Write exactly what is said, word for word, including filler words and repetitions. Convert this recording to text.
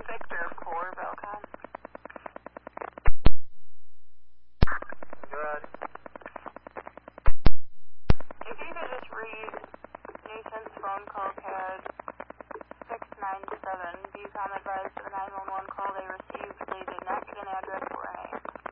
Victor four, Belcom. Good. If you could just read Nathan's phone call pad six nine seven, Viewcom advised of a nine one one call they received. They did not get an address or a name.